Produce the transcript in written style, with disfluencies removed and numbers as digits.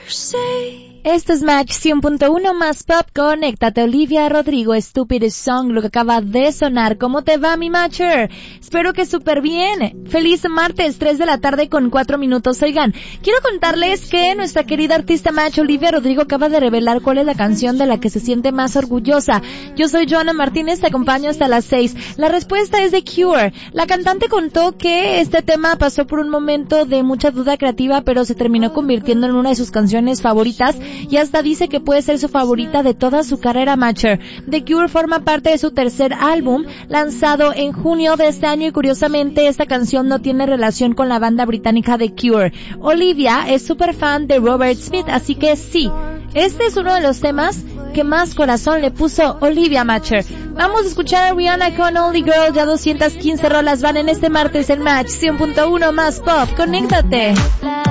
Esto es Match 100.1 más pop. Conéctate. Olivia Rodrigo, Stupid Song, lo que acaba de sonar. ¿Cómo te va, mi matcher? Espero que súper bien. Feliz martes, 3 de la tarde con 4 minutos. Oigan, quiero contarles que nuestra querida artista match Olivia Rodrigo acaba de revelar cuál es la canción de la que se siente más orgullosa. Yo soy Joana Martínez, te acompaño hasta las 6. La respuesta es The Cure. La cantante contó que este tema pasó por un momento de mucha duda creativa, pero se terminó convirtiendo en una de sus canciones favoritas y hasta dice que puede ser su favorita de toda su carrera matcher. The Cure forma parte de su tercer álbum, lanzado en junio de este año, y curiosamente esta canción no tiene relación con la banda británica The Cure. Olivia es súper fan de Robert Smith, así que sí, este es uno de los temas que más corazón le puso Olivia matcher. Vamos a escuchar a Rihanna con Only Girl. Ya 215 rolas van en este martes en Match 100.1 más pop. Conéctate.